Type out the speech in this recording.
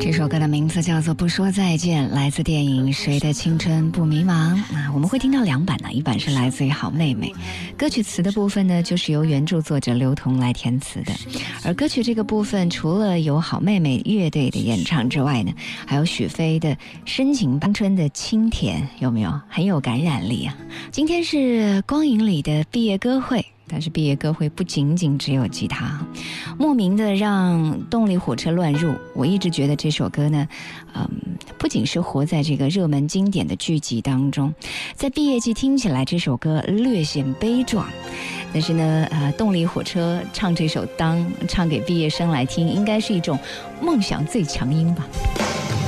这首歌的名字叫做《不说再见》，来自电影《谁的青春不迷茫》。我们会听到两版呢，一版是来自于好妹妹，歌曲词的部分呢就是由原著作者刘同来填词的，而歌曲这个部分除了有好妹妹乐队的演唱之外呢，还有许飞的深情青春的清甜，有没有很有感染力啊？今天是光影里的毕业歌会，但是毕业歌会不仅仅只有吉他，莫名的让动力火车乱入。我一直觉得这首歌呢，不仅是活在这个热门经典的剧集当中，在毕业季听起来这首歌略显悲壮，但是呢，动力火车唱这首《当》，唱给毕业生来听，应该是一种梦想最强音吧。